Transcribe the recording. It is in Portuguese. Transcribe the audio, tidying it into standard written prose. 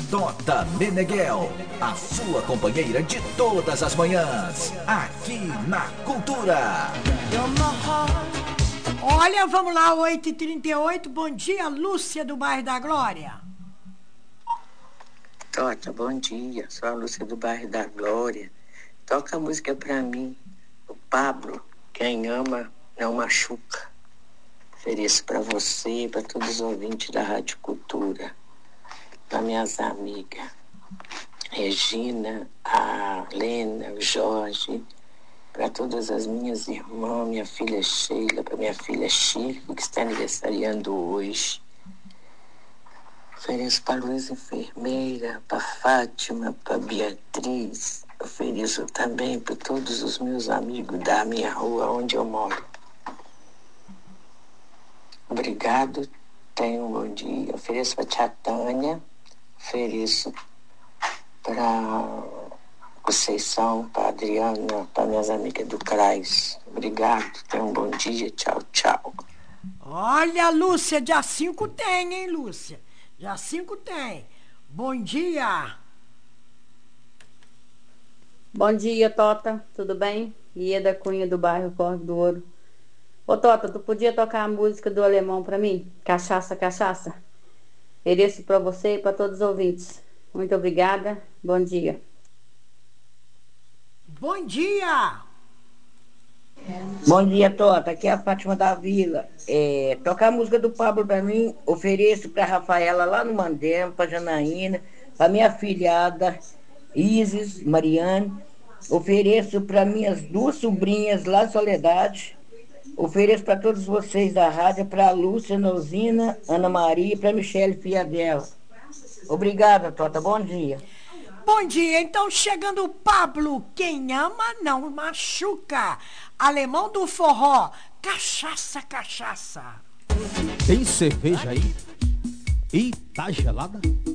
Tota Meneghel, a sua companheira de todas as manhãs, aqui na Cultura. Olha, vamos lá, 8h38, bom dia, Lúcia do bairro da Glória. Tota, bom dia, sou a Lúcia do bairro da Glória. Toca a música pra mim, o Pablo, quem ama não machuca. Ofereço pra você e pra todos os ouvintes da Rádio Cultura, para minhas amigas Regina, a Lena, o Jorge, para todas as minhas irmãs, minha filha Sheila, para minha filha Chico, que está aniversariando hoje. Ofereço para a Luísa enfermeira, para Fátima, para Beatriz. Ofereço também para todos os meus amigos da minha rua, onde eu moro. Obrigado, tenha um bom dia. Ofereço para a tia Tânia, ofereço para Conceição, para Adriana, para minhas amigas do CRAS. Obrigado, tenha um bom dia, tchau, tchau. Olha, Lúcia, dia 5 tem, hein, Lúcia? Dia 5 tem. Bom dia. Bom dia, Tota, tudo bem? Ieda Cunha do bairro Córrego do Ouro. Ô, Tota, tu podia tocar a música do Alemão pra mim? Cachaça, cachaça. Ofereço pra você e pra todos os ouvintes. Muito obrigada, bom dia. Bom dia. Bom dia, Tota. Aqui é a Fátima da Vila. Tocar a música do Pablo pra mim, ofereço pra Rafaela lá no Mandema, pra Janaína, pra minha filhada Isis, Mariane. Ofereço pra minhas duas sobrinhas lá em Soledade. Ofereço para todos vocês da rádio, para a Lúcia, Nozina, Ana Maria e para Michele, filha dela. Obrigada, Tota. Bom dia. Bom dia, então chegando o Pablo, quem ama não machuca. Alemão do forró, cachaça, cachaça. Tem cerveja aí? E tá gelada?